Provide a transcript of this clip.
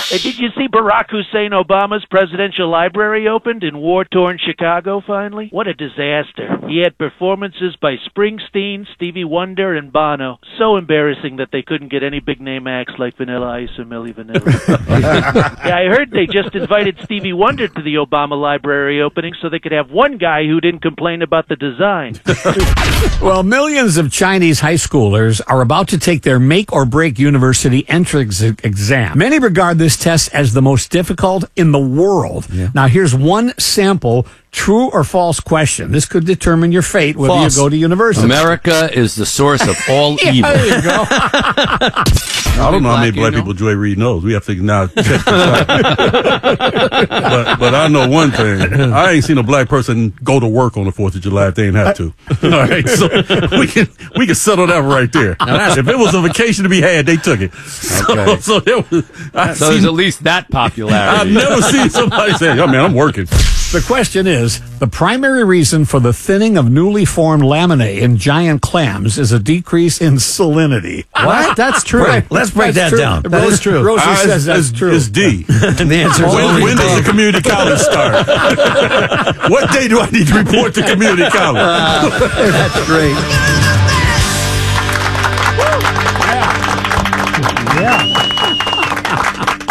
Did you see Barack Hussein Obama's presidential library opened in war-torn Chicago finally? What a disaster. He had performances by Springsteen, Stevie Wonder, and Bono. So embarrassing that they couldn't get any big-name acts like Vanilla Ice or Milli Vanilli. Yeah, I heard they just invited Stevie Wonder to the Obama library opening so they could have one guy who didn't complain about the design. Well, millions of Chinese high schoolers are about to take their make-or-break university entrance exam. Many regard this test as the most difficult in the world. Yeah. Now, here's one sample true or false question. This could determine your fate, whether False. you go to university. America is the source of all evil. There you go. I don't know how many black people Joy Reid knows. We have to now check this out. but I know one thing. I ain't seen a black person go to work on the 4th of July if they ain't have to. All right, so we can settle that right there. If it was a vacation to be had, they took it. Okay. So There's at least that popularity. I've never seen somebody say, "Oh man, I'm working." The question is, the primary reason for the thinning of newly formed laminae in giant clams is a decrease in salinity. What? That's true. Let's break that down. That is true. Rosie says that's true. It's D. And the answer is When does the community college start? What day do I need to report to community college? That's great. Yeah.